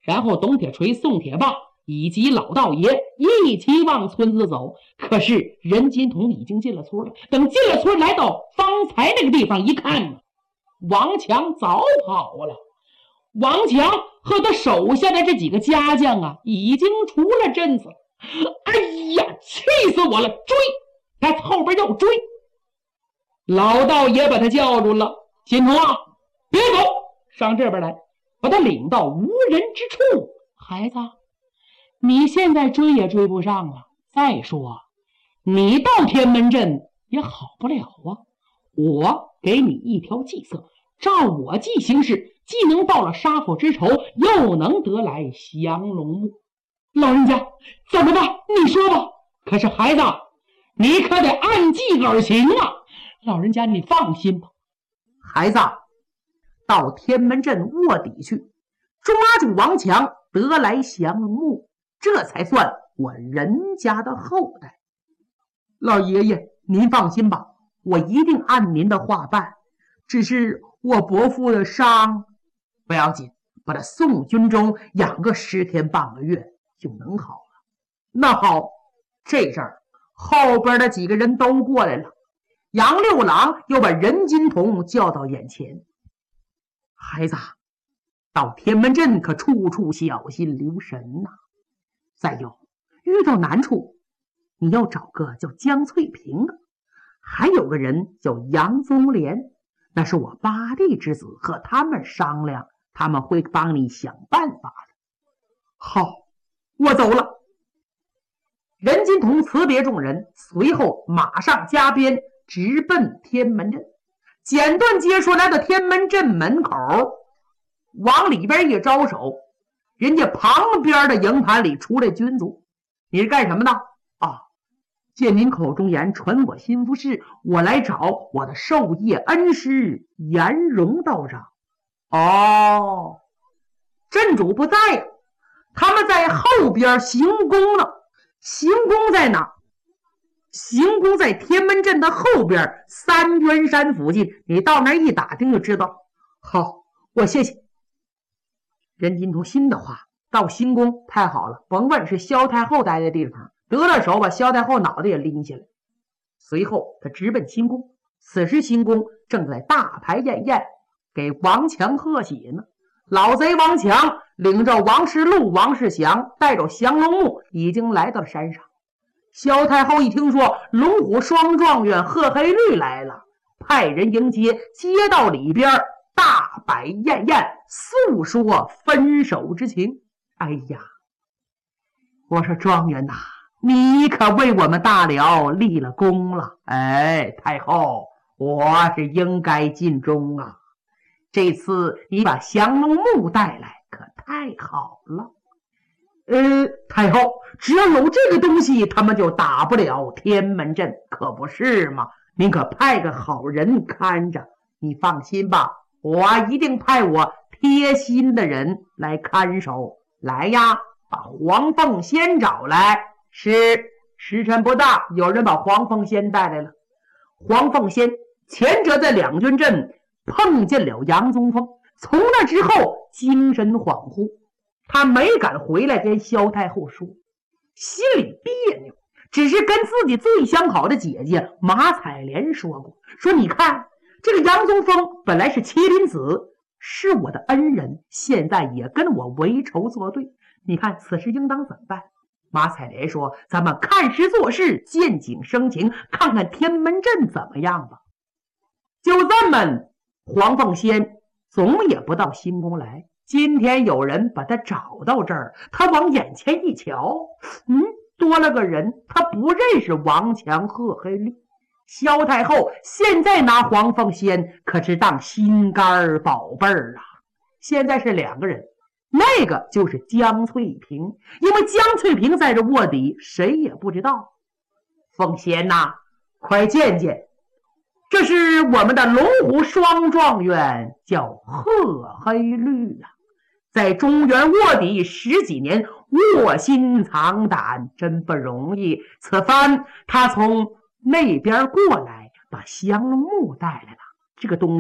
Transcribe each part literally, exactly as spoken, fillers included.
然后董铁锤、宋铁棒以及老道爷一起往村子走。可是任金童已经进了村了，等进了村，来到方才那个地方一看呢，王强早跑了。王强和他手下的这几个家将啊，已经出了镇子。哎呀，气死我了！追！他后边要追。老道爷把他叫住了：“金童啊，别走，上这边来，把他领到无人之处。孩子，你现在追也追不上了。再说，你到天门镇也好不了啊。我给你一条计策，照我计行事，既能报了杀父之仇，又能得来降龙木。老人家怎么办？你说吧。可是孩子，你可得按计而行啊。老人家你放心吧。 孩子，到天门镇卧底去，抓住王强，得来降龙木，这才算我人家的后代。老爷爷您放心吧，我一定按您的话办。只是我伯父的伤不要紧，把他送军中养个十天半个月就能好了。那好，这阵儿后边的几个人都过来了，杨六郎又把任金童叫到眼前。孩子，到天门镇可处处小心留神呐、啊。再有，遇到难处，你要找个叫江翠萍的，还有个人叫杨宗廉，那是我八弟之子，和他们商量，他们会帮你想办法的。好，我走了。任金童辞别众人，随后马上加鞭直奔天门镇。简短接说来到天门镇门口，往里边一招手，人家旁边的营盘里出来军卒。你是干什么的？啊，借您口中言，传我心腹事，我来找我的授业恩师颜荣道长。哦，镇主不在呀，他们在后边行宫呢。行宫在哪？行宫在天门镇的后边三元山附近，你到那儿一打听就知道。好，我谢谢。任金童心的话，到行宫太好了，甭问是萧太后待的地方，得了手把萧太后脑袋也拎下来。随后他直奔行宫，此时行宫正在大排宴宴，给王强贺喜呢。老贼王强领着王世禄、王世祥，带着降龙木，已经来到了山上。萧太后一听说龙虎双状元贺黑律来了，派人迎接，接到里边大摆宴宴，诉说分手之情。哎呀，我说状元呐、啊，你可为我们大辽立了功了。哎，太后，我是应该尽忠啊。这次你把降龙木带来可太好了。呃，太后，只要有这个东西，他们就打不了天门镇，可不是吗？您可派个好人看着。你放心吧，我一定派我贴心的人来看守。来呀，把黄凤仙找来。是，时辰不大，有人把黄凤仙带来了。黄凤仙前者在两军阵碰见了杨宗峰，从那之后精神恍惚，他没敢回来跟萧太后说，心里别扭，只是跟自己最相好的姐姐马采莲说过，说你看这个杨宗峰本来是麒麟子，是我的恩人，现在也跟我为仇作对，你看此事应当怎么办？马采莲说，咱们看时做事，见景生情，看看天门阵怎么样吧。就这么，黄凤仙总也不到新宫来，今天有人把他找到这儿，他往眼前一瞧，嗯，多了个人，他不认识王强、贺黑律。萧太后现在拿黄凤仙可是当心肝宝贝儿啊。现在是两个人，那个就是江翠萍，因为江翠萍在这卧底，谁也不知道。凤仙呐、啊，快见见，这是我们的龙虎双状元，叫贺黑律啊，在中原卧底十几年，卧薪尝胆，真不容易。此番他从那边过来，把降龙木带来了，这个东西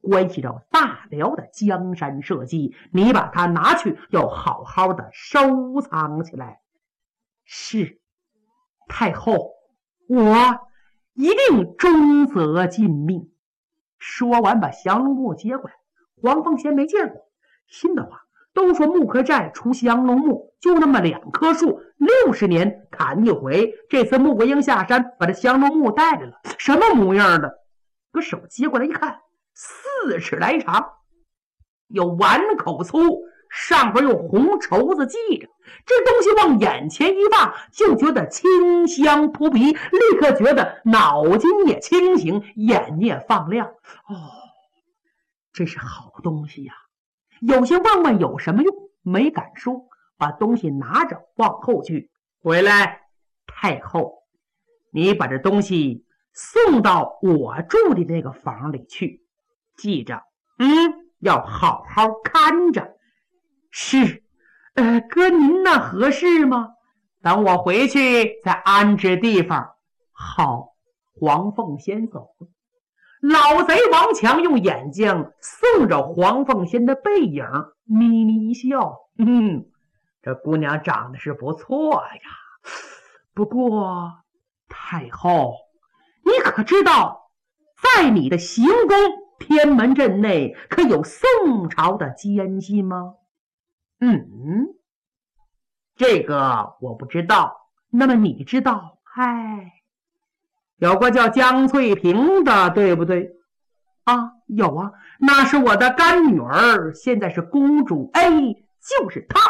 关系着大辽的江山社稷，你把它拿去，要好好的收藏起来。是，太后，我一定忠则尽命。说完，把降龙木接过来。黄凤仙没见过，新的话都说木刻寨出降龙木就那么两棵树，六十年砍一回。这次穆桂英下山把这降龙木带来了，什么模样的？搁手接过来一看，四尺来长，有碗口粗，上边用红绸子系着。这东西往眼前一放，就觉得清香扑鼻，立刻觉得脑筋也清醒，眼也放亮。哦，这是好东西呀！有些问问有什么用，没敢说，把东西拿着往后去。回来，太后，你把这东西送到我住的那个房里去，记着，嗯，要好好看着。是，呃，哥您那合适吗？等我回去再安置地方。好，黄凤仙走了。老贼王强用眼睛送着黄凤仙的背影，咪咪一笑，嗯，这姑娘长得是不错呀。不过，太后，你可知道，在你的行宫天门阵内，可有宋朝的奸细吗？嗯，这个我不知道。那么你知道？嗨，有个叫江翠萍的，对不对？啊，有啊，那是我的干女儿，现在是公主。哎，就是她。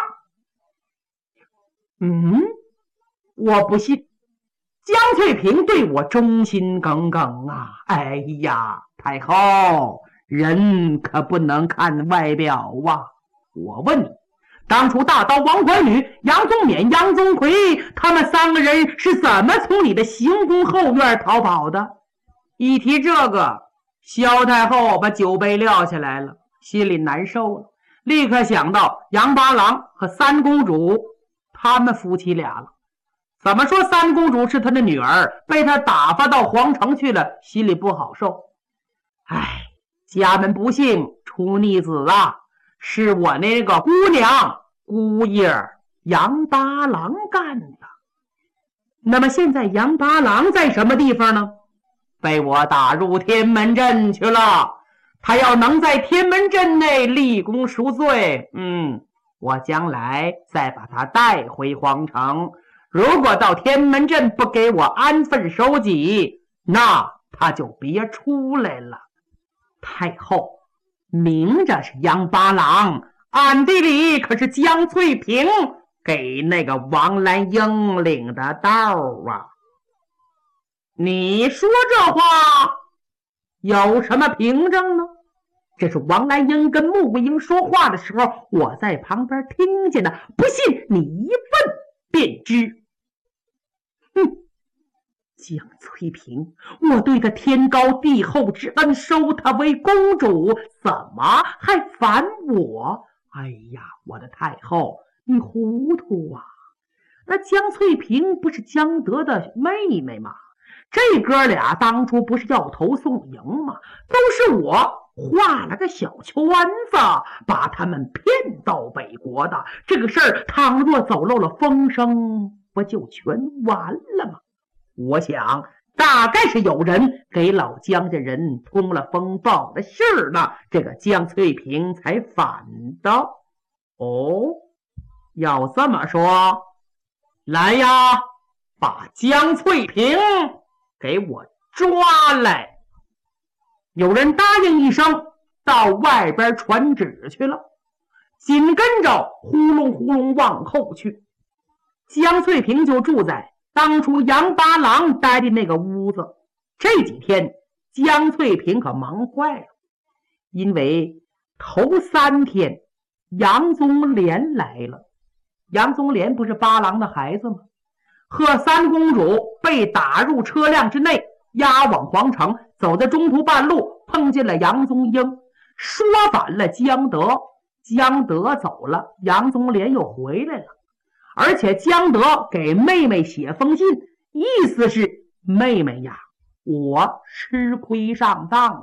嗯，我不信。江翠萍对我忠心耿耿啊！哎呀，太后，人可不能看外表啊！我问你，当初大刀王怀女、杨宗勉、杨宗奎他们三个人是怎么从你的行宫后院逃跑的？一提这个，萧太后把酒杯撂下来了，心里难受了，立刻想到杨八郎和三公主他们夫妻俩了。怎么说三公主是他的女儿，被他打发到皇城去了，心里不好受。唉，家门不幸出逆子啊，是我那个姑娘姑爷杨八郎干的。那么现在杨八郎在什么地方呢？被我打入天门阵去了。他要能在天门阵内立功赎罪，嗯，我将来再把他带回皇城。如果到天门阵不给我安分守己，那他就别出来了。太后，明着是杨八郎，暗地里可是江翠萍给那个王兰英领的道啊。你说这话有什么凭证呢？这是王兰英跟穆桂英说话的时候，我在旁边听见的，不信你一问便知。哼，江翠萍，我对他天高地厚之恩，收她为公主，怎么还烦我？哎呀，我的太后，你糊涂啊！那江翠萍不是江德的妹妹吗？这哥俩当初不是要投宋营吗？都是我画了个小圈子，把他们骗到北国的。这个事儿倘若走漏了风声，不就全完了吗？我想大概是有人给老江家人通了风报的事儿了，这个江翠萍才反的。哦，要这么说，来呀，把江翠萍给我抓来。有人答应一声，到外边传旨去了。紧跟着呼隆呼隆往后去，江翠萍就住在当初杨八郎待的那个屋子。这几天江翠萍可忙坏了，因为头三天杨宗廉来了。杨宗廉不是八郎的孩子吗？和三公主被打入车辆之内，押往皇城，走在中途半路碰见了杨宗英，说反了江德。江德走了，杨宗廉又回来了，而且江德给妹妹写封信，意思是妹妹呀，我吃亏上当了，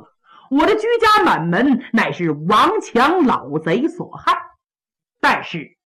我的居家满门乃是王强老贼所害。但是